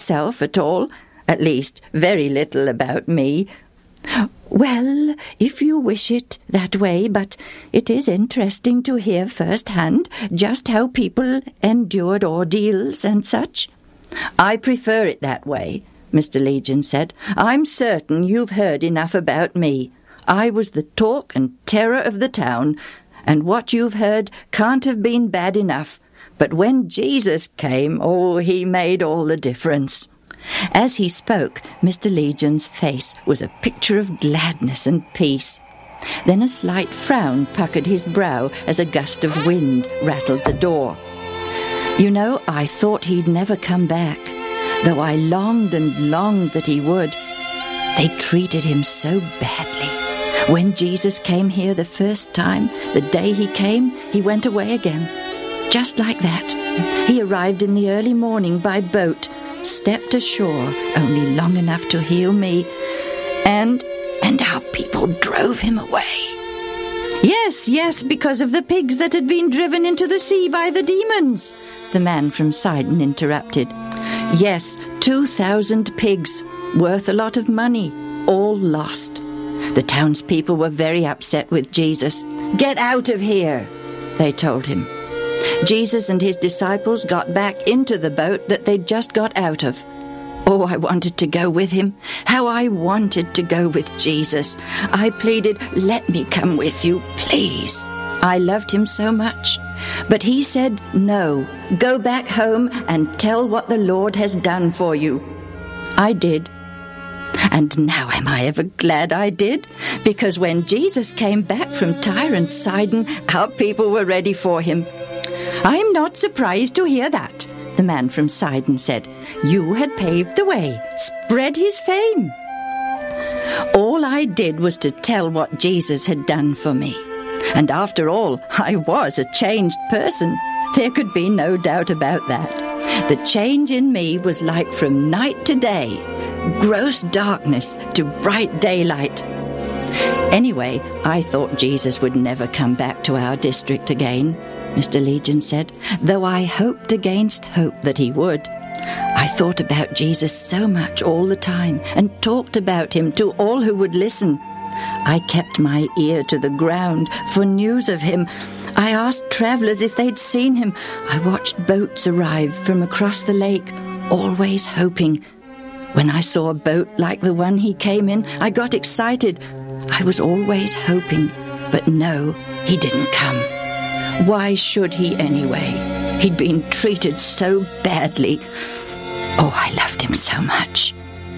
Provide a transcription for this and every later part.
itself at all. At least, very little about me. Well, if you wish it that way, but it is interesting to hear firsthand just how people endured ordeals and such. I prefer it that way, Mr. Legion said. I'm certain you've heard enough about me. I was the talk and terror of the town, and what you've heard can't have been bad enough. But when Jesus came, he made all the difference. As he spoke, Mr. Legion's face was a picture of gladness and peace. Then a slight frown puckered his brow as a gust of wind rattled the door. You know, I thought he'd never come back, though I longed and longed that he would. They treated him so badly. When Jesus came here the first time, the day he came, he went away again. Just like that. He arrived in the early morning by boat, stepped ashore only long enough to heal me, and our people drove him away. Yes, because of the pigs that had been driven into the sea by the demons, the man from Sidon interrupted. Yes, 2,000 pigs, worth a lot of money, all lost. The townspeople were very upset with Jesus. Get out of here, they told him. Jesus and his disciples got back into the boat that they'd just got out of. Oh, I wanted to go with him. How I wanted to go with Jesus. I pleaded, let me come with you, please. I loved him so much. But he said, no, go back home and tell what the Lord has done for you. I did. And now am I ever glad I did? Because when Jesus came back from Tyre and Sidon, our people were ready for him. I'm not surprised to hear that, the man from Sidon said. You had paved the way, spread his fame. All I did was to tell what Jesus had done for me. And after all, I was a changed person. There could be no doubt about that. The change in me was like from night to day, gross darkness to bright daylight. Anyway, I thought Jesus would never come back to our district again, Mr. Legion said, though I hoped against hope that he would. I thought about Jesus so much all the time and talked about him to all who would listen. I kept my ear to the ground for news of him. I asked travellers if they'd seen him. I watched boats arrive from across the lake, always hoping. When I saw a boat like the one he came in, I got excited. I was always hoping, but no, he didn't come. Why should he anyway? He'd been treated so badly. Oh, I loved him so much.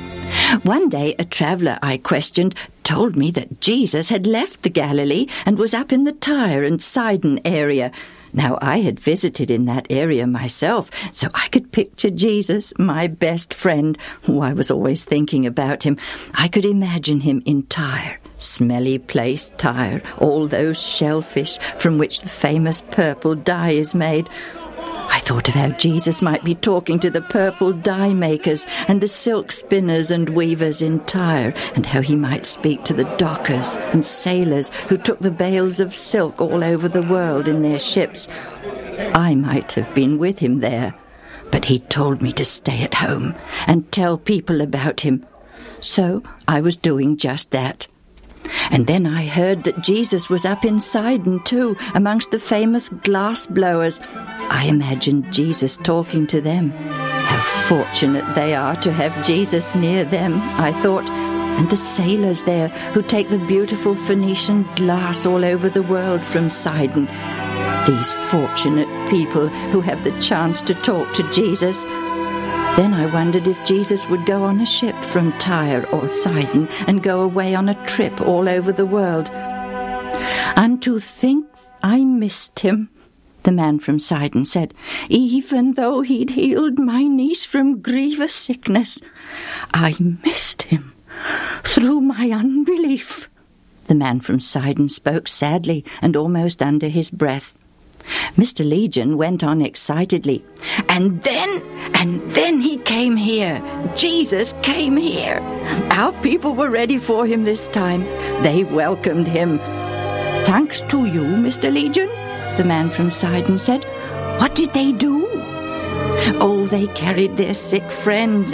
One day, a traveller I questioned told me that Jesus had left the Galilee and was up in the Tyre and Sidon area. Now, I had visited in that area myself, so I could picture Jesus, my best friend. Oh, I was always thinking about him. I could imagine him in Tyre. Smelly place, Tyre, all those shellfish from which the famous purple dye is made. I thought of how Jesus might be talking to the purple dye makers and the silk spinners and weavers in Tyre, and how he might speak to the dockers and sailors who took the bales of silk all over the world in their ships. I might have been with him there, but he told me to stay at home and tell people about him. So I was doing just that. And then I heard that Jesus was up in Sidon too, amongst the famous glass blowers. I imagined Jesus talking to them. How fortunate they are to have Jesus near them, I thought, and the sailors there who take the beautiful Phoenician glass all over the world from Sidon. These fortunate people who have the chance to talk to Jesus. Then I wondered if Jesus would go on a ship from Tyre or Sidon and go away on a trip all over the world. And to think I missed him, the man from Sidon said, even though he'd healed my niece from grievous sickness. I missed him through my unbelief. The man from Sidon spoke sadly and almost under his breath. Mr. Legion went on excitedly. And then he came here. Jesus came here. Our people were ready for him this time. They welcomed him. Thanks to you, Mr. Legion, the man from Sidon said. What did they do? Oh, they carried their sick friends